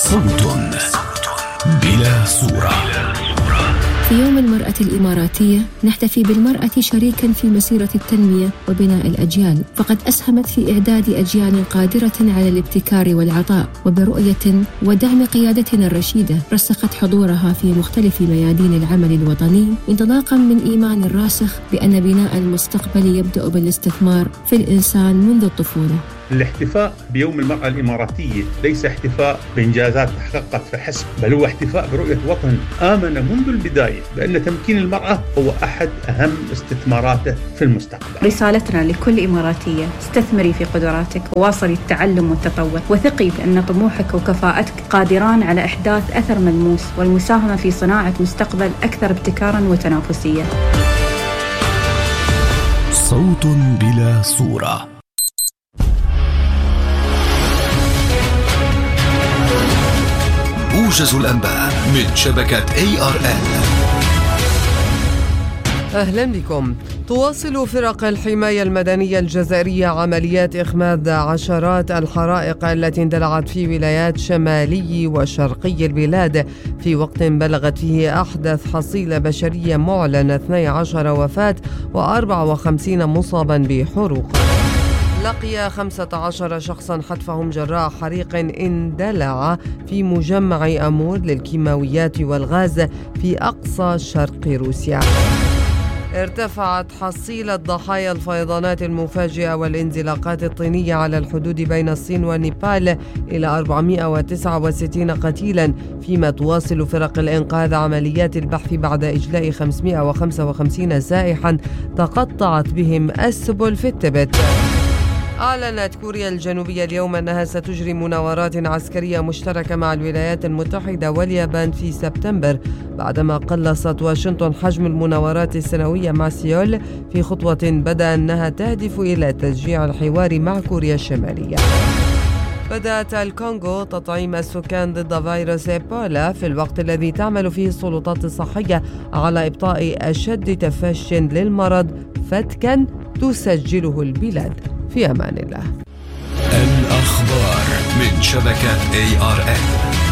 صوت بلا صورة. في يوم المرأة الإماراتية نحتفي بالمرأة شريكاً في مسيرة التنمية وبناء الأجيال، فقد أسهمت في إعداد أجيال قادرة على الابتكار والعطاء، وبرؤية ودعم قيادتنا الرشيدة رسخت حضورها في مختلف ميادين العمل الوطني، انطلاقاً من إيمان راسخ بأن بناء المستقبل يبدأ بالاستثمار في الإنسان منذ الطفولة. الاحتفاء بيوم المرأة الإماراتية ليس احتفاء بإنجازات تحققت فحسب، بل هو احتفاء برؤية وطن آمن منذ البداية بأن تمكين المرأة هو أحد أهم استثماراته في المستقبل. رسالتنا لكل إماراتية: استثمري في قدراتك وواصلي التعلم والتطور، وثقي بأن طموحك وكفاءتك قادران على إحداث أثر ملموس والمساهمة في صناعة مستقبل أكثر ابتكاراً وتنافسية. صوت بلا صورة. موجز الأنباء من شبكة ARN. أهلا بكم. تواصل فرق الحماية المدنية الجزائرية عمليات إخماد عشرات الحرائق التي اندلعت في ولايات شمالي وشرقي البلاد، في وقت بلغت فيه أحدث حصيلة بشرية معلن 12 وفاة و54 مصابا بحروق. لقي 15 شخصا حتفهم جراء حريق اندلع في مجمع أمور للكيماويات والغاز في أقصى شرق روسيا. ارتفعت حصيلة ضحايا الفيضانات المفاجئة والانزلاقات الطينية على الحدود بين الصين ونيبال إلى 469 قتيلا، فيما تواصل فرق الإنقاذ عمليات البحث بعد إجلاء 555 سائحا تقطعت بهم السبل في التبت. أعلنت كوريا الجنوبية اليوم أنها ستجري مناورات عسكرية مشتركة مع الولايات المتحدة واليابان في سبتمبر، بعدما قلصت واشنطن حجم المناورات السنوية مع سيول في خطوة بدأ أنها تهدف إلى تشجيع الحوار مع كوريا الشمالية. بدأت الكونغو تطعيم السكان ضد فيروس إيبولا في الوقت الذي تعمل فيه السلطات الصحية على إبطاء أشد تفشٍ للمرض فتكا تسجله البلاد. في أمان الله. الأخبار من شبكة ARN.